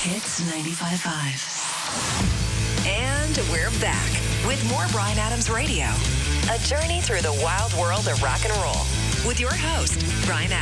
Hits 95.5. And we're back with more Bryan Adams Radio. A journey through the wild world of rock and roll with your host, Bryan Adams.